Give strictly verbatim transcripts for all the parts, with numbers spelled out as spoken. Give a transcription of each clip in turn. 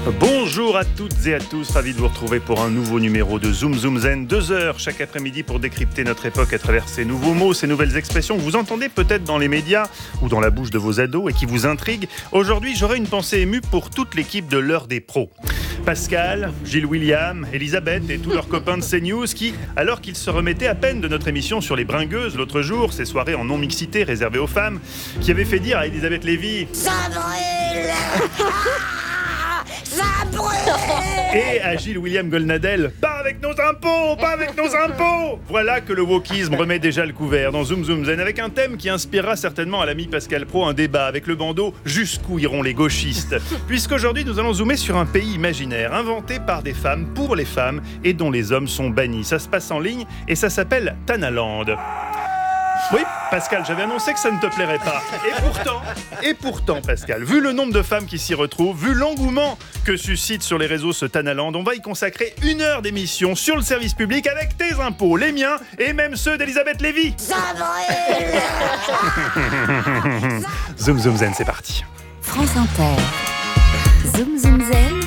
Bonjour à toutes et à tous, ravi de vous retrouver pour un nouveau numéro de Zoom Zoom Zen. Deux heures chaque après-midi pour décrypter notre époque à travers ces nouveaux mots, ces nouvelles expressions que vous entendez peut-être dans les médias ou dans la bouche de vos ados et qui vous intriguent. Aujourd'hui, j'aurai une pensée émue pour toute l'équipe de l'heure des pros. Pascal, Gilles William, Elisabeth et tous leurs copains de CNews qui, alors qu'ils se remettaient à peine de notre émission sur les bringueuses l'autre jour, ces soirées en non-mixité réservées aux femmes, qui avaient fait dire à Elisabeth Lévy « Ça brûle !» Ça brûle ! Et à Gilles William Golnadel, pas avec nos impôts, pas avec nos impôts. Voilà que le wokisme remet déjà le couvert dans Zoom Zoom Zen avec un thème qui inspirera certainement à l'ami Pascal Praud un débat avec le bandeau jusqu'où iront les gauchistes. Puisqu'aujourd'hui nous allons zoomer sur un pays imaginaire inventé par des femmes pour les femmes et dont les hommes sont bannis. Ça se passe en ligne et ça s'appelle Tanaland. Oui, Pascal, j'avais annoncé que ça ne te plairait pas. Et pourtant, et pourtant, Pascal, vu le nombre de femmes qui s'y retrouvent, vu l'engouement que suscite sur les réseaux ce Tanaland, on va y consacrer une heure d'émission sur le service public avec tes impôts, les miens et même ceux d'Elisabeth Lévy. Ça brûle. Zoom Zoom Zen, c'est parti. France Inter. Zoom Zoom Zen.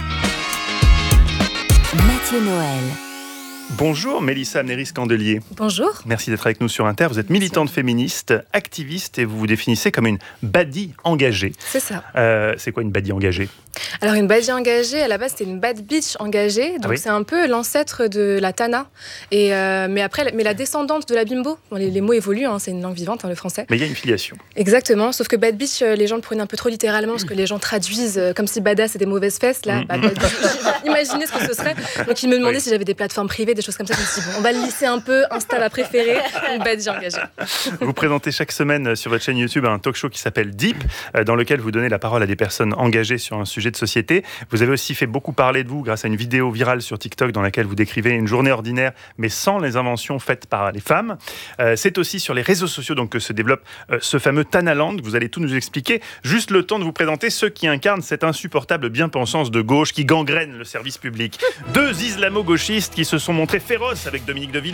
Mathieu Noël. Bonjour Mélissa Amnéris-Candelier. Bonjour. Merci d'être avec nous sur Inter. Vous êtes militante féministe, activiste et vous vous définissez comme une baddie engagée. C'est ça. Euh, c'est quoi une baddie engagée ? Alors une baddie engagée, à la base c'était une bad bitch engagée, donc ah oui. C'est un peu l'ancêtre de la Tana, et euh, mais après, mais la descendante de la bimbo. Bon, les, les mots évoluent, hein, c'est une langue vivante, hein, le français. Mais il y a une filiation. Exactement, sauf que bad bitch, les gens le prennent un peu trop littéralement, parce que les gens traduisent euh, comme si badass c'était des mauvaises fesses, là. Mmh. Bah, bad bitch, imaginez ce que ce serait. Donc ils me demandaient oui. si j'avais des plateformes privées, des choses comme ça. Je me suis dit, bon, on va le lisser un peu, Insta ma préférée, une baddie engagée. Vous présentez chaque semaine sur votre chaîne YouTube un talk show qui s'appelle Deep, dans lequel vous donnez la parole à des personnes engagées sur un sujet de société. Vous avez aussi fait beaucoup parler de vous grâce à une vidéo virale sur TikTok dans laquelle vous décrivez une journée ordinaire, mais sans les inventions faites par les femmes. Euh, c'est aussi sur les réseaux sociaux donc, que se développe euh, ce fameux Tanaland. Vous allez tout nous expliquer. Juste le temps de vous présenter ceux qui incarnent cette insupportable bien-pensance de gauche qui gangrène le service public. Deux islamo-gauchistes qui se sont montrés féroces avec Dominique de Villepin